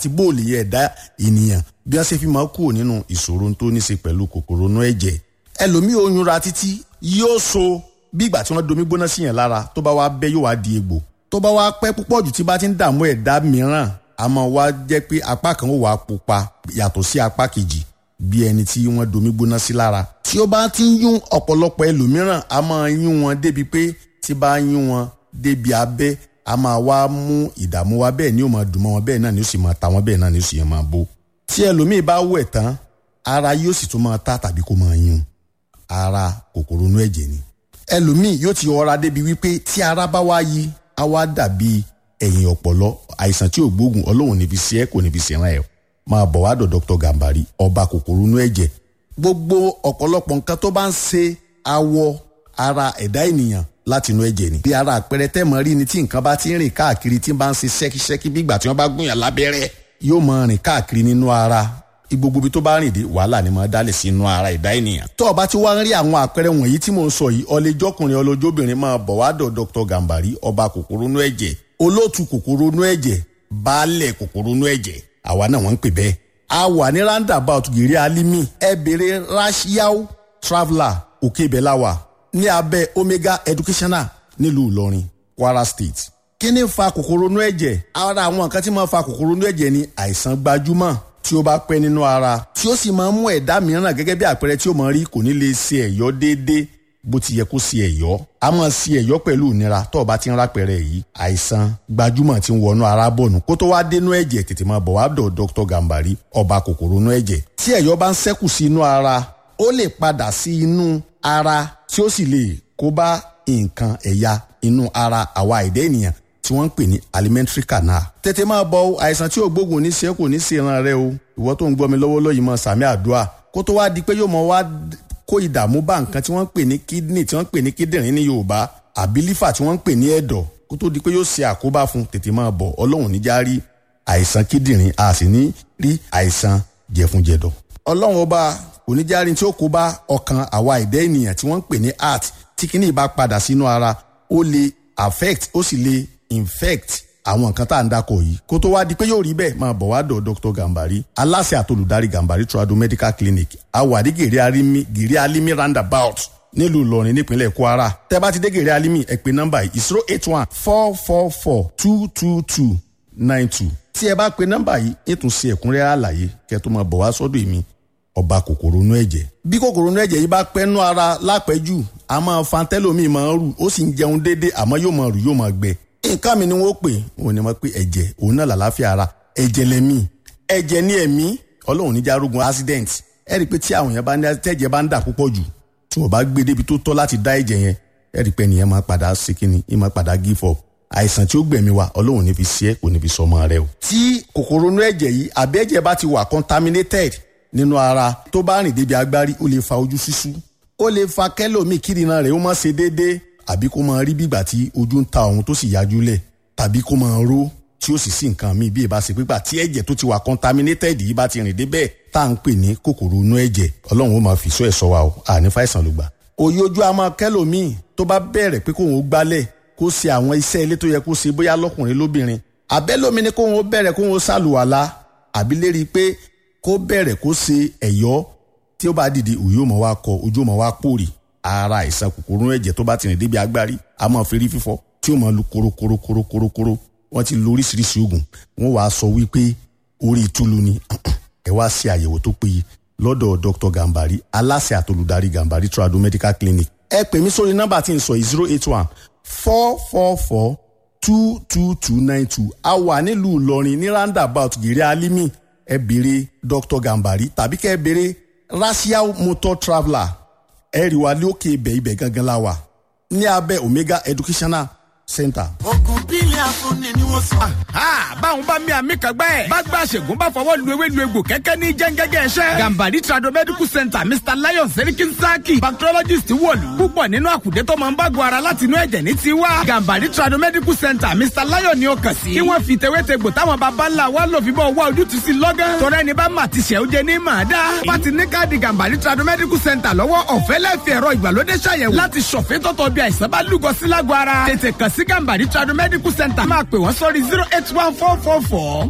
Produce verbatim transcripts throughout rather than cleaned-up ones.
àti bóòlì ẹ̀dá ènìyàn bí wọ́n ṣe fi máa kúrò nínú ìṣòro tó ní ṣe pẹ̀lú kòkòrò inú ẹ̀jẹ̀. ẹlòmíì oyún ra títí yóò so bí ìgbà tí wọ́n domi gbóná sí yẹn lára tó bá wá bẹ́ yóò wá di egbò tó bá wá pẹ́ púpọ̀ jù tí bá ti ń dààmú ẹ̀dá mìíràn àmọ́ wá jẹ́ pé apá kan ó wà pupa yàtọ̀ sí apá kejì bí ẹni tí wọ́n domi gbóná sí lára. tí ó bá ti ń yún ọ̀pọ̀lọpọ̀ ẹlòmíràn a máa yún wọn débi pé tí bá yún wọn débi abẹ́ a máa wá mú ìdààmú wa bẹ́ẹ̀ ni ó máa dùn mọ́ wọn bẹ́ẹ̀ náà ni ó sì máa ta wọn bẹ́ẹ̀ náà ni ó sì yẹn máa bó. tí ẹlòmíì bá wẹ̀ tán ara yóò sì tún máa ta tàbí kó máa yún ara kòkòrò inú ẹ̀jẹ̀ ni. ẹlòmíì yóò ti ọra débi wípé tí ara bá wá yí á wá dàbí ẹ̀yìn ọ̀pọ̀lọ àìsàn tí ò gbóògùn ọlọ́run níbi sí ẹ kò níbi sí ẹran ẹ̀ máa bọ̀ wá dọ̀ Dr. Gambari ọba kòkòrò inú ẹ̀jẹ̀. gbogbo ọ̀pọ̀lọpọ̀ nǹkan tó bá ń ṣe awọ ara ẹ̀dá ènìyàn láti inú ẹ̀jẹ̀ ni. bí ara àpẹẹrẹ tẹ́mọ̀ rí ni tí nǹkan bá ti ń rìn káàkiri tí ń bá ń ṣe ṣẹ́kíṣẹ́kí bí ìgbà tí wọ́n bá gúnyàn lábẹ́rẹ́ yóò máa rìn káàkiri nínú ara gbogbo ibi tó bá rìn dé wàhálà ni máa dálẹ̀ sí inú ara ẹ̀dá ènìyàn. tó o bá ti wá ń rí àwọn àpẹẹrẹ wọ̀nyí tí mò ń sọ yìí ọlẹ́jọ́kùnrin ọlọ́jọ́bìnrin máa bọ̀ wá dọ̀ Dr. Gambari ọba kòkòrò inú ẹ̀jẹ̀ olóòtú kòkòrò inú ẹ̀jẹ̀ baálẹ̀ kòkòrò inú ẹ̀jẹ̀ àwa náà wọ́n ń pè bẹ́ẹ̀. a wà ní roundabout gèrè alimi ẹ bèrè rashiau traveller òkè ibẹ̀ la wà ní abẹ́ Omega Educational nílùú Ìlọrin Kwara State. kí ni fa kòkòrò inú ẹ̀jẹ̀? ara àwọn nǹkan tí máa fa kòkòrò inú ẹ̀jẹ̀ ni àìsàn gbajúmọ̀ tí ó bá pẹ́ nínú ara tí ó sì máa ń mú ẹ̀dá mìíràn gẹ́gẹ́ bí àpẹẹrẹ tí ó máa rí kò ní lè ṣe ẹ̀yọ́ déédéé bó ti yẹ kó ṣe ẹ̀yọ́. a máa ṣe ẹ̀yọ́ pẹ̀lú ìnira tó o bá ti ń rápẹ̀rẹ̀ yìí àìsàn gbajúmọ̀ tí ń wọnú ara bọ̀nù kó tó wá dénú ẹ̀jẹ̀ tètè máa bọ̀ wá dọ̀ Dr. Gambari ọba kòkòrò inú ẹ̀jẹ̀. tí ẹ̀yọ́ bá ń ṣẹ́kù sí inú ara ó lè padà sí inú ara tí ó sì lè kó bá nǹkan ẹ̀yà inú ara àwa ẹ̀dá ènìyàn tí wọ́n ń pè ní alimentary canal. tètè máa bọ̀ àìsàn tí ò gbógun ní ṣe kò ní ṣe ìran rẹ o ìwọ tó ń gbọ́ mi lọ́wọ́lọ́wọ́ yìí máa sàmì àdúrà kó tó wá di pé yóò mọ wá kó ìdààmú bá nǹkan tí wọ́n ń pè ní kidney tí wọ́n ń pè ní kíndìnrín ní Yorùbá àbí lífà tí wọ́n ń pè ní ẹ̀dọ̀ kó tó di pé yóò ṣe àkóbá fún tètè máa bọ̀ Ọlọ́run níjà rí àìsàn kíndìnrín a sì ní rí àìsàn jẹ̀funjẹ̀dọ̀. Ọlọ́run ọba kò ní járí tí ó kó bá ọkàn àwa ẹ̀dá ènìyàn tí wọ́n ń pè ní heart tí kíní bá padà sínú ara ó lè affect ó sì lè infect àwọn nǹkan tá à ń dákọ̀ yìí kó tó wá di pé yóò rí bẹ́ẹ̀ máa bọ̀ wá dọ̀ Dr. Gambari aláṣẹ àtolùdarí Gambari Trado Medical Clinic awàdí gèrè alimi gèrè alimi roundabout nílùú Ìlọrin nípínlẹ̀ Kwara. tẹ́ bá ti dé gèrè alimi ẹ pè nọ́mbà yìí zero eight one four four four two two two nine two. tí ẹ bá pe nọ́mbà yìí ètò ṣe ẹ̀kúnrẹ́rẹ́ àlàyé kẹ́ tó máa bọ̀ wá sọ́dọ̀ èmi ọba kòkòrò inú ẹ̀jẹ̀. bí kòkòrò inú ẹ̀jẹ̀ yìí bá pẹ́nu ara lápẹ́jù a máa fa tẹ́lómi máa ń rù ó sì ń jẹun déédéé àmọ́ yóò máa rù yóò máa gbẹ. nǹkan mi ni wọ́n pè wọ́n ní wọ́n pé ẹ̀jẹ̀ òun náà làlàáfíà ara ẹ̀jẹ̀ lẹ́mí ẹ̀jẹ̀ ní ẹ̀mí Ọlọ́run níjà arógun accident. ẹ rí i pé tí àwọn yẹn bá ní tẹ́jẹ̀ bá ń dà púpọ̀ jù tí wọ́n bá gbé débi tó tọ́ láti dá ẹ̀jẹ̀ yẹn ẹ rí i pé nìyẹn máa padà ṣe kíni ẹ máa padà give up. àìsàn tí ó gbẹ̀mí wa Ọlọ́run ní fi ṣe é kò ní fi sọmọ rẹ o. tí kòkòrò inú ẹ̀jẹ̀ yìí àbí ẹ̀jẹ̀ bá ti wà contaminated nínú ara tó bá rìn débi agbárí ó lè fa ojú ṣíṣú ó lè fa kẹ́lòmíì kírìnà rẹ̀ ó má ṣe déédéé àbí kó máa rí bígbà tí ojú ń ta òun tó sì yájú lẹ̀ tàbí kó máa ró tí ó sì sí nǹkan míì bí ìbá ṣe pípa tí ẹ̀jẹ̀ tó ti wà contaminated yìí bá ti rìn débẹ̀ tá à ń pè ní kòkòrò inú ẹ̀jẹ̀ Ọlọ́run ó máa fi sọ ẹ̀ sọ wa o àní fàìsàn ló gbà. òye ojú a máa kẹ́lòmíì tó bá bẹ̀rẹ̀ pé kóun ó gbálẹ̀ kó ṣe àwọn iṣẹ́ ilé tó yẹ kó ṣe bóyá lọ́kùnrin lóbìnrin àbẹ́lómi ni kóun ó bẹ̀rẹ̀ kóun ó ṣàlùwàlá àbí lérí pé kó bẹ̀rẹ̀ kó ṣe ẹ̀yọ́ tí ó bá dìde òye ó máa wá kọ ojú ó máa wá pòrì ara àìsàn kòkòrò ẹ̀jẹ̀ tó bá ti rìn débi agbárí a máa fi rí fífọ́ tí ó máa lu korokorokorokorokoro wọ́n ti lo oríṣiríṣi oògùn wọ́n wàá sọ wípé orí ìtúlu ni ẹ wá ṣe àyẹ̀wò tó péye lọ́dọ̀ Dr. Gambari aláṣẹ àtolùdarí Gambari Trado Medical Clinic. ẹ pè mí sórí nọ́mbà tí n sọ yìí zero eight one four four four two two two nine two. a wà nílùú Ìlọrin ní roundabout gèrè alimi ẹ béèrè Dr. Gambari tàbí kẹ́ ẹ béèrè Rashiau Motor Traveller ẹ rí wa lókè ibẹ̀ ibẹ̀ gangan la wà ní abẹ́ Omega Educational Center. ogun bílẹ̀ afúnni ni wọ́n sọ. báwọn bá mi àmì kan gbẹ́ ẹ̀. bá gba àṣègùn bá fọwọ́ lu ewé lu egbò kẹ́kẹ́ ní jẹ́ngẹ́gẹ́ ẹ̀ṣẹ́. Gambari Trado Medical Center Mister Lion Serikin Saki bacteriologist wọ̀lú. púpọ̀ nínú àkùdé tó máa ń bágun ara láti inú ẹ̀jẹ̀ ní tiwa. Gambari Trado Medical Center Mister Lion ni ó kàn sí. kí wọ́n fi tewétegbò táwọn baba ńlá wa lò fi bọ́ wá ojútùú sí lọ́gán. tọ́rọ ẹni bá mà ti ṣẹ́ ó jẹ ní màá dá. wọ́n ti ní káàdì Gambari Trado Medical Center lọ́wọ́ ọ̀fẹ́ lẹ́fì ẹ̀rọ ìgbàlódé ṣàyẹ̀wò láti ṣọ̀fẹ́ tọ́tọ̀ bí àìsàn bá lúgọ sí lágọ̀ ara. tètè kàn sí Gambari Trado Medical Center máa pè wọ́n sórí zero eight one four four four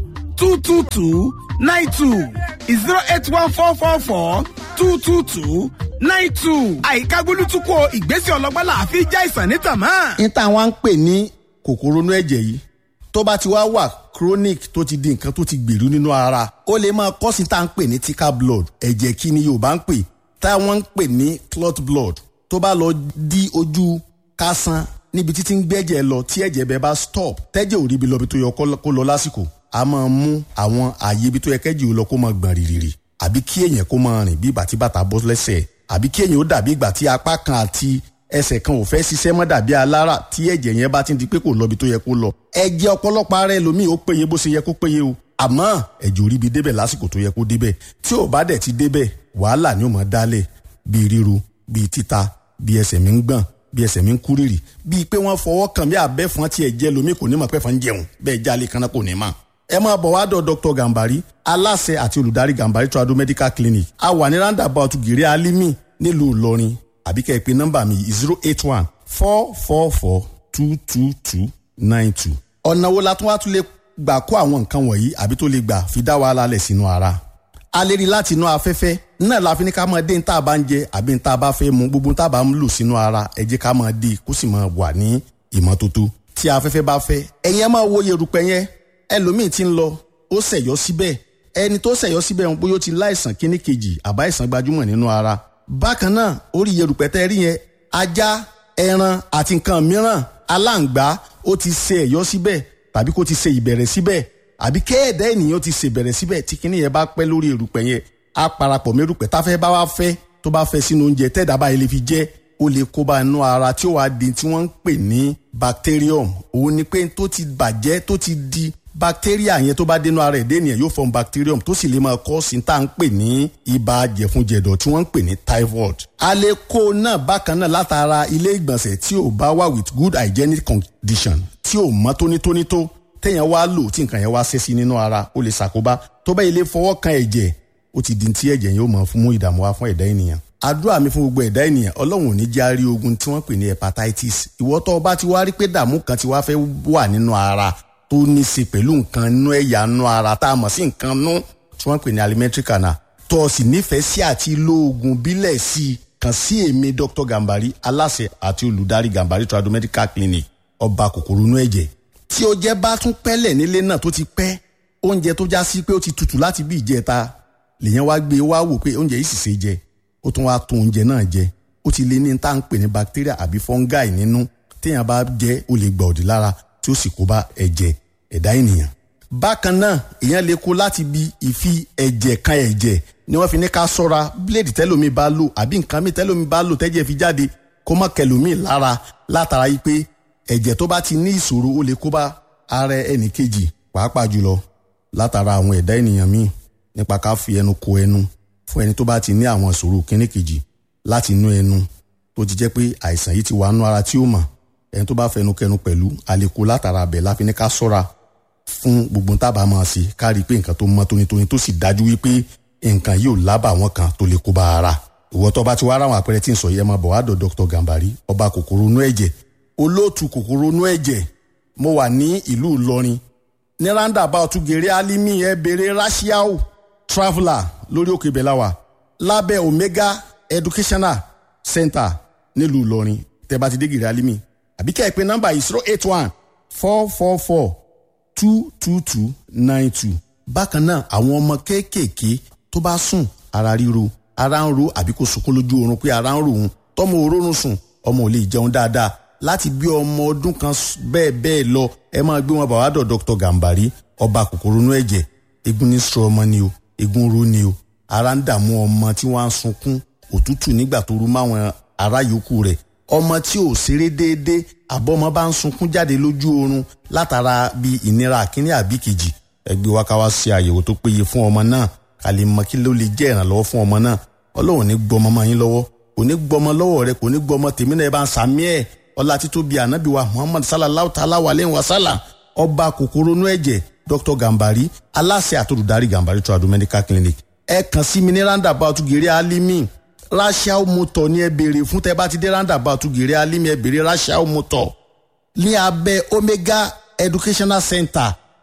two two two nine two zero eight one four four four two two two nine two. àyíká gbólútúkọ ìgbésẹ̀ ọlọ́gbọ́n là á fi já ìsàn níta mọ́. ní táwọn ń pè ní kòkòrò inú ẹ̀jẹ̀ yìí tó bá ti wá wà chronic tó ti di nǹkan tó ti gbèrú nínú ara ó lè máa kọ́ sí tá à ń pè ní thicker blood ẹ̀jẹ̀ kí ni Yorùbá ń pè táwọn ń pè ní clot blood tó bá lọ di ojú kásán níbi títí ń gbẹ́jẹ̀ lọ tí ẹ̀jẹ̀ bẹ́ẹ̀ bá stop tẹ́jẹ̀ ò rí ibi lọ bí tó yẹ kó lọ lásìkò a máa mú àwọn ààyè ibi tó yẹ kẹ́jì ó lọ kó máa gbọ̀n rìrìrì àbí kí èèyàn kó máa rìn bí ìgbà tí bàtà bọ́ lẹ́sẹ̀ àbí kí èèyàn ó dàbí ìgbà tí apá kan àti ẹsẹ̀ kan ò fẹ́ ṣiṣẹ́ mọ́ dàbí alára tí ẹ̀jẹ̀ yẹn bá ti di pé kò lọ ibi tó yẹ kó lọ. ẹ̀jẹ̀ ọ̀pọ̀lọpọ̀ ara ẹlòmíì ó péye bó ṣe yẹ kó péye o àmọ́ ẹ̀jẹ̀ ò rí ibi débẹ̀ lásìkò tó yẹ kó débẹ̀ tí ò bá dẹ̀ ti débẹ̀ wàhálà ni ó máa dálẹ̀ bíi ríru bíi títa bíi ẹsẹ̀ mi ń gbọ̀n bíi ẹsẹ̀ mi ń kúrìrì bíi pé wọ́n fọwọ́ kàn bí abẹ́fọn tí ẹ̀jẹ̀ lomi kò ní mọ̀ pẹ́fọn jẹun bẹ́ẹ̀ jálè kan náà kò ní mọ̀. ẹ máa bọ̀ wá dọ̀ Doctor Gambari aláṣẹ àti olùdarí Gambari Trado Medical Clinic a wà ní roundabout Gèrè Alimi nílùú Ìlọrin àbí kẹ́ ẹ pè nọ́mbà mi zero eight one four four four two two two nine two. ọ̀nà wo la tún wá tún lè gbà kó àwọn nǹkan wọ̀nyí àbí tó lè gbà fi dá wàhálà lẹ̀ sínú ara. a lè rí láti inú afẹ́fẹ́ náà la fi ní ká máa dé ní tá a bá ń jẹ àbí ní tá a bá fẹ́ mu gbogbo tá a bá ń lò sínú ara ẹ jẹ́ ká máa dé kó sì máa wà ní ìmọ́tótó. tí afẹ́fẹ́ bá fẹ́ ẹ̀yin ẹ máa wo yerùpẹ̀ yẹn ẹlòmíì ti ń lọ ó ṣẹ̀yọ́ síbẹ̀ ẹni tó ṣẹ̀yọ́ síbẹ̀ ń bóyá ó ti láìsàn kíní kejì àbá ìsàn gbajúmọ̀ nínú ara. bákan náà orí yerùpẹ̀ tẹ́ rí yẹn ajá ẹran àti nǹkan mìíràn aláǹgbá ó ti ṣe ẹ̀yọ́ síbẹ̀ tàbí kó ti ṣe ìbẹ̀rẹ̀ síbẹ̀ àbí kéèdè ènìyàn ti ṣe ìbẹ̀rẹ̀ síbẹ̀ tí kíní yẹn bá pẹ́ lórí erùpẹ̀ yẹn á parapọ̀ mẹ́rùpẹ̀ táfẹ́ bá wá fẹ́ tó bá fẹ́ sínú oúnjẹ tẹ́ẹ̀dá báyìí lè fi jẹ́ ó lè kó bá inú ara tí ó wá di tí wọ́n ń pè ní bacterium òun ni pé tó ti bàjẹ́ tó ti di bacteria yẹn tó bá dénú ara ẹ̀dẹ́ ènìyàn yóò form bacterium tó sì lè máa kọ́ sí tá à ń pè ní ibà jẹ̀funjẹ̀dọ̀ tí wọ́n ń pè ní typhoid. a lè kó náà bákan náà látara ilé ìgbọ̀nsẹ̀ tí ò bá wà with good hygienic condition tí ò mọ́ tónítóní tó téèyàn wá lò tí nǹkan yẹn wá ṣẹ́ sí nínú ara ó lè ṣàkóbá tó bá ilé fọwọ́ kan ẹ̀jẹ̀ ó ti di tí ẹ̀jẹ̀ yẹn ó máa fún mú ìdààmú wá fún ẹ̀dá ènìyàn. àdúrà mi fún gbogbo ẹ̀dá ènìyàn ọlọ́run ò ní járí ogun tí wọ́n pè ní hepatitis ìwọ tó bá ti wá rí pé dààmú kan ti wá fẹ́ wà nínú ara tó ní í ṣe pẹ̀lú nǹkan nú ẹ̀yà nú ara tá a mọ̀ sí nǹkan nú tí wọ́n pè ní alimentary canal tó o sì nífẹ̀ẹ́ sí àti lo oògùn bílẹ̀ sí i kàn sí èmi Doctor Gambari aláṣẹ àti olùdarí Gambari Trado Medical Clinic ọba kòkòrò inú ẹ̀jẹ̀ tí ó jẹ́ bá tún pẹ́lẹ̀ nílé náà tó ti pẹ́ oúnjẹ tó já sí pé ó ti tutù láti bí ìjẹta lèyàn wá gbé wá wò pé oúnjẹ yìí sì ṣe jẹ ó tún wá tún oúnjẹ náà jẹ ó ti lé ní tá à ń pè ní bacteria àbí fungi nínú téèyàn bá jẹ ó lè gbà òdì lára tí ó sì kó bá ẹ̀jẹ̀ ẹ̀dá ènìyàn. bákan náà èèyàn lè kó láti bi ìfi ẹ̀jẹ̀ kan ẹ̀jẹ̀ ni wọ́n fi ní ká sọ́ra bíléèdì tẹ́lómi bá lò àbí nǹkan mi tẹ́lómi bá lò tẹ́jẹ̀ fi jáde kó má kẹlòmí lára látara yìí pé ẹ̀jẹ̀ tó bá ti ní ìṣòro ó lè kó bá ara ẹnì kejì pàápàá jùlọ látara àwọn ẹ̀dá ènìyàn míì nípa ká fi ẹnu ko ẹnu fún ẹni tó bá ti ní àwọn ìṣòro kíní kejì láti inú ẹnu tó ti jẹ́ pé àìsàn yìí ti wà nú ara tí ó mọ̀ ẹni tó bá fẹnu kẹnu pẹ̀lú àlékò látara bẹ̀ láfi ní ká sọ́ra fún gbogbo tábà máa ṣe ká rí i pé nǹkan tó mọ́ tónítóní tó sì dájú wípé nǹkan yìí ò lábà àwọn kan tó lè kó bá ara. ìwọ tó bá ti wá ráwọn àpẹẹrẹ tí ń sọ yẹn máa bọ̀ wá dọ̀ Doctor Gambari ọba kòkòrò inú ẹ̀jẹ̀ olóòtú kòkòrò inú ẹ̀jẹ̀ mo wà ní ìlú Ìlọrin ní roundabout Gèrè Alimi ẹ bèrè Rashiao traveller lórí òkè bẹ̀láwà lábẹ́ Omega Educational Center nílùú Ìlọrin tẹ́ bá ti dé Gèrè Alimi àbí kẹ́ ẹ pè nọ́mbà yìí zero eight one four four four two two two nine two. bákan náà àwọn ọmọ kéékèèké tó bá sùn ara ríro ara ń ro àbí kò sunkún lójú oorun pé ara ń ro òun tọmọ òórùn sùn ọmọ ò lè jẹun dáadáa láti bí ọmọ ọdún kan bẹ́ẹ̀ bẹ́ẹ̀ lọ ẹ máa gbé wọn bá wá dọ̀ Doctor Gambari ọba kòkòrò inú ẹ̀jẹ̀ egun ní sọ ọmọ ni o egun ro ni o ara ń dààmú ọmọ tí wọ́n á sunkún òtútù nígbà tó rú máwọn ará yòókù rẹ̀ ọmọ tí ò ṣeré déédéé àbọ̀mọ́ bá ń sunkún jáde lójú oorun látara bí ìnira àkíní àbí kejì ẹgbẹ́ wa ká wá ṣe àyẹ̀wò tó péye fún ọmọ náà ká lè mọ kí ló lè jẹ́ ìrànlọ́wọ́ fún ọmọ náà ọlọ́run ní gbọmọ mọ́ yín lọ́wọ́ kò ní gbọmọ lọ́wọ́ rẹ kò ní gbọmọ tèmi náà ẹ bá ń sàmí ẹ̀ ọlá títóbi ànábì wa Muhammad sallallahu ta'ala wa alayhi wa sallam ọba kòkòrò inú ẹ̀jẹ̀ Doctor Gambari aláṣẹ àtòlùdarí Gambari Trado Medical Clinic ẹ kàn sí mi ní roundabout Gèrè Alimi Rashiao motor ní ẹ béèrè fún tẹ́ bá ti dé roundabout Gèrè Alimi ẹ béèrè Rashiao motor ní abẹ́ Omega Educational Center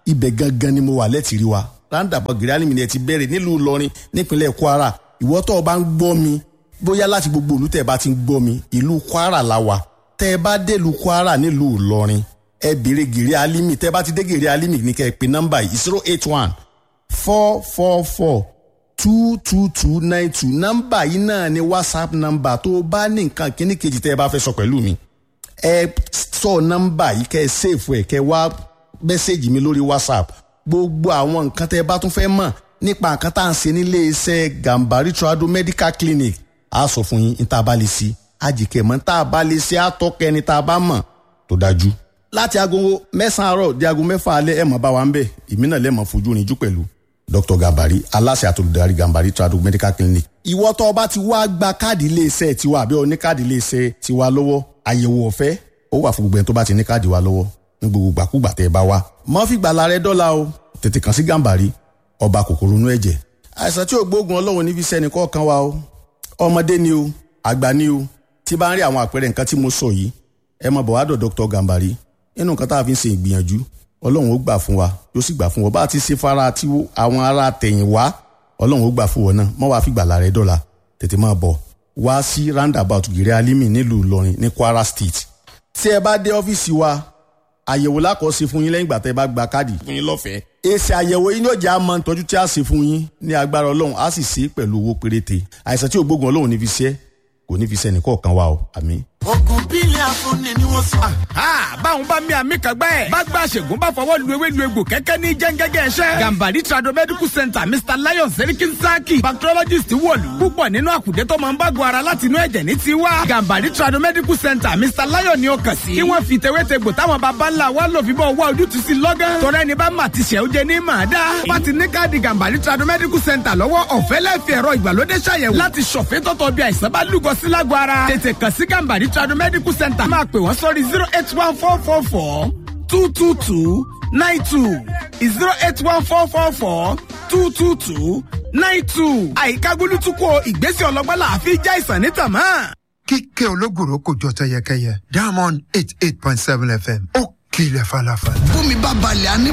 ibẹ̀ gangan ni mo wà lẹ́tìrí wa roundabout Gèrè Alimi ni ẹ ti bẹ̀rẹ̀ nílùú Ìlọrin nípínlẹ̀ Kwara. Ìwọ tó o bá ń gbọ́ mi bóyá láti gbogbo ìlú tẹ́ ẹ bá ti ń gbọ́ mi ìlú Kwara la wà. Tẹ́ ẹ bá dé ìlú Kwara nílùú Ìlọrin ẹ béèrè Gèrè Alimi. Tẹ́ ẹ bá ti dé Gèrè Alimi ní kẹ́ ẹ pe nọ́mbà yìí zero eight one four four four two two two nine two. Nọ́mbà yìí náà ni WhatsApp nọ́mbà tó o bá ní nǹkan kíní kejì tẹ́ ẹ bá fẹ́ sọ pẹ̀lú mi. Ẹ sọ nọ́mbà yìí kẹ́ ẹ save ẹ̀ kẹ́ ẹ wá mẹ́sẹ̀gì mi lórí WhatsApp. Gbogbo àwọn nǹkan tẹ́ ẹ bá tún fẹ́ mọ̀ nípa nǹkan tá à ń ṣe nílé iṣẹ́ Gambari Trado Medical Clinic a sọ fún yín níta bá lè ṣe àjìkẹ́ mọ́ tá a bá lè ṣe àtọ́kẹ́ ní tá a bá mọ̀ tó dájú. Láti aago mẹ́sàn-án àárọ̀ di aago mẹ́fà alẹ́ ẹ̀ mọ̀ bá wa ń bẹ̀ èmi náà lẹ́mọ̀ fojú rinjú pẹ̀lú Doctor Gambari aláṣẹ àtolùdarí Gambari Trado Medical Clinic. Ìwọ tó o bá ti wá gba káàdì ilé iṣẹ́ tiwa àbí o ní káàdì ilé iṣẹ́ tiwa lọ́wọ́ àyẹ̀wò ọ̀fẹ́ ó wà fún gbogbo ẹni tó bá ti ní káàdì wa lọ́wọ́ ní gbogbo gbàkúgbà tẹ́ ẹ bá wá. Mọ́ fi gbàlà rẹ dọ́là o tètè kàn sí Gambari ọba kòkòrò inú ẹ̀jẹ̀. Àìsàn tí ò gbóògùn Ọlọ́run ní fi sẹ́ni kọ̀ọ̀kan wa o ọmọdé ni o àgbà ni o tí bá ń rí àwọn àpẹẹrẹ nǹkan tí mo sọ yìí ẹ máa bọ̀ wá dọ̀ Doctor Gambari nínú nǹkan tá a fi ń ṣe ìgbìyànjú Ọlọ́run ó gbà fún wa yóò sì gbà fún wa bá a ti ṣe fara tí àwọn ará tẹ̀yìn wá Ọlọ́run ó gbà fún wọn náà mọ́ wàá fi gbàlà rẹ dọ́là tètè máa bọ̀ wá sí roundabout Gèrè Alimi nílùú Ìlọrin ní Kwara State. Tí ẹ bá dé ọ́fíìsì wa àyẹ̀wò lákọ̀ọ́sí fún yín lẹ́yìn ìgbà tẹ́ bá gba káàdì fún yín lọ́fẹ̀ẹ́. Èsì àyẹ̀wò yín yóò jẹ́ àmọ́ ìtọ́jú tí a ṣe fún yín ní agbára Ọlọ́run á sì ṣe pẹ̀lú owó péréte. Àìsàn tí ò gbógun Ọlọ́run ní fi ṣe kò ní fi ṣe ẹnìkọ̀ọ̀kan wa o àmín. Ogun bílẹ̀ afúnni ni wọ́n sọ. Báwọn bá mi àmì kan gbẹ́ ẹ̀. Bá gba àṣègùn bá fọwọ́ lu ewé lu egbò kẹ́kẹ́ ní jẹ́ngẹ́gẹ́ ẹ̀ṣẹ́. Gambari Trado Medical Center Mister Lion Serikin Saki bacteriologist wọ̀lú. Púpọ̀ nínú àkùdé tó máa ń bágun ara láti inú ẹ̀jẹ̀ ní tiwa. Gambari Trado Medical Center Mister Lion ni ó kàn sí. Kí wọ́n fi tewétegbò táwọn baba ńlá wa lò fi bọ́ wá ojútùú sí lọ́gán. Tọ́lá ẹni bá mà ti ṣẹ̀ ó jẹ ní màá dá. Bá ti ní káàdì Gambari Trado Medical Center lọ́wọ́ ọ̀fẹ́ lẹ́fẹ̀ẹ́ ẹ̀rọ ìgbàlódé ṣàyẹ̀wò láti ṣọ̀fẹ́ tọ́tọ̀ bí àìsàn bá lúgọ sí lágọ̀ ara. Tètè kàn sí Gambari Trado Medical Center máa pè wọ́n sórí zero eight one four four four two two two nine two zero eight one four four four two two two nine two. Àyíká gbólútúkọ ìgbésẹ̀ ọlọ́gbọ́n làáfi já ìsàn ní tàmá. Kíkẹ́ ológùrò kò jọ tẹyẹkẹyẹ Diamond eight eight point seven F M ó kilẹ̀ falafala. Bùnmi bá balẹ̀ á ní